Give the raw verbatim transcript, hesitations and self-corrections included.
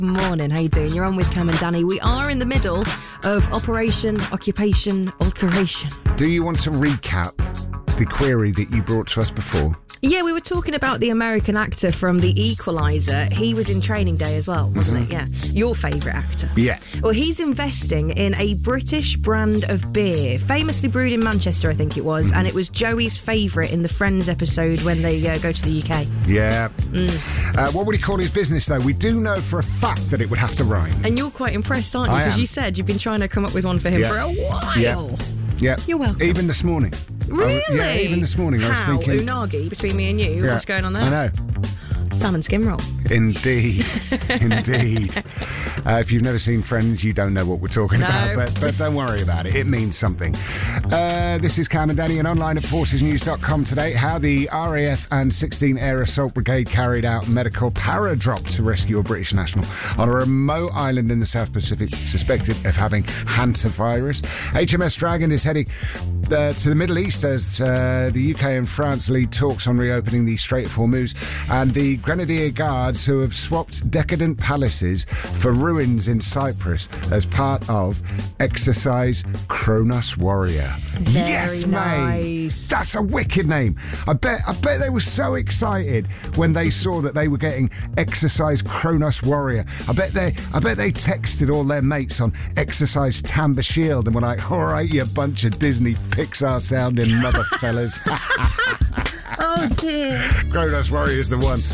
morning. How you doing? You're on with Cam and Danny. We are in the middle of Operation Occupation Alteration. Do you want to recap the query that you brought to us before? Yeah, we were talking about the American actor from The Equalizer. He was in Training Day as well, wasn't Mm-hmm. it? Yeah. Your favourite actor. Yeah. Well, he's investing in a British brand of beer, famously brewed in Manchester, I think it was, Mm-hmm. and it was Joey's favourite in the Friends episode when they uh, go to the U K. Yeah. Mm. Uh, what would he call his business, though? We do know for a fact that it would have to rhyme. And you're quite impressed, aren't you? I Because am. you said you've been trying to come up with one for him Yeah. for a while. Yeah. Yeah. You're welcome. Even this morning. Really? I, yeah, even this morning I was How? thinking... Unagi between me and you? Yeah, What's going on there? I know. Salmon skim roll. Indeed. Indeed. Uh, if you've never seen Friends, you don't know what we're talking No. about, but, but don't worry about it. It means something. Uh, this is Cam and Danny, and online at forces news dot com today, how the R A F and sixteen Air Assault Brigade carried out medical paradrop to rescue a British national on a remote island in the South Pacific suspected of having hantavirus. H M S Dragon is heading uh, to the Middle East as uh, the U K and France lead talks on reopening the Strait of Hormuz, and the Grenadier Guards who have swapped decadent palaces for ruins in Cyprus as part of Exercise Kronos Warrior. Very Yes, mate. nice. That's a wicked name. I bet I bet they were so excited when they saw that they were getting Exercise Kronos Warrior. I bet they I bet they texted all their mates on Exercise Tamba Shield and were like, all right, you bunch of Disney Pixar sounding mother fellas. Oh dear. Kronos Warrior's the one.